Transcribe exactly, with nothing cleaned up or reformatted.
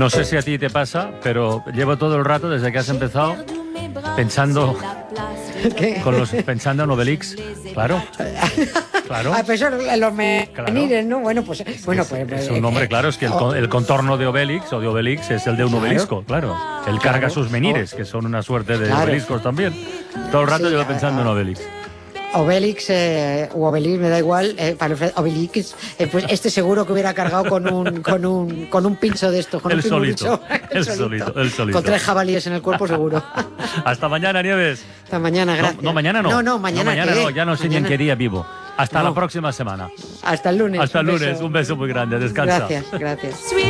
No sé si a ti te pasa, pero llevo todo el rato, desde que has empezado, pensando, ¿Qué? con los, pensando en Obelix. Claro. Claro. Ah, pues son los menires, ¿no? Bueno, pues... bueno, pues Es un nombre, claro, es que el, con- el contorno de Obelix o de Obelix es el de un Claro. obelisco, claro. Él carga Claro. sus menires, que son una suerte de Claro. obeliscos también. Todo el rato Sí, llevo a- pensando en a- Obelix. Obelix eh, o Obelix, me da igual, eh, para los- Obelix, eh, pues este seguro que hubiera cargado con un con un con un pincho de estos, con El un solito, pimulicho. el solito, el solito. Con tres jabalíes en el cuerpo seguro. Hasta mañana, Nieves. Hasta mañana, No, gracias. no, mañana no. No, no, mañana, mañana ¿qué? no, ya no sé ni en Mañana- qué día vivo. Hasta No. la próxima semana. Hasta el lunes. Hasta el un lunes, beso. un beso muy grande. Descansa. Gracias, gracias. Sweet